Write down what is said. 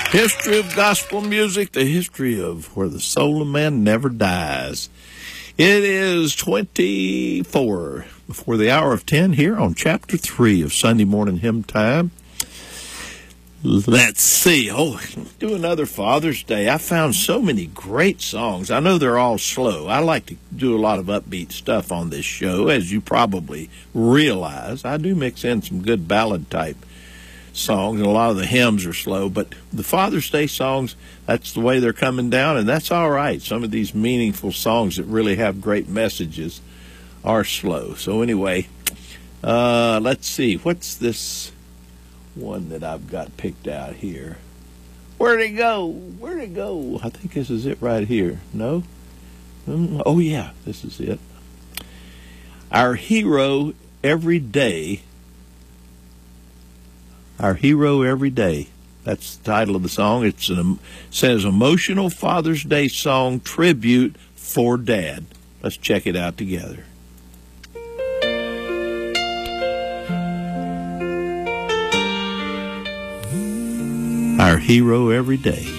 History of gospel music, the history of where the soul of man never dies. It is 24 before the hour of 10 here on Chapter 3 of Sunday Morning Hymn Time. Let's see. Let's do another Father's Day. I found so many great songs. I know they're all slow. I like to do a lot of upbeat stuff on this show, as you probably realize. I do mix in some good ballad-type songs, and a lot of the hymns are slow, but the Father's Day songs, that's the way they're coming down, and that's all right. Some of these meaningful songs that really have great messages are slow. So anyway, let's see. What's this one that I've got picked out here? Where'd it go? Where'd it go? I think this is it right here. No? Oh, yeah, this is it. Our Hero Every Day. Our Hero Every Day. That's the title of the song. It says Emotional Father's Day Song Tribute for Dad. Let's check it out together. Our Hero Every Day.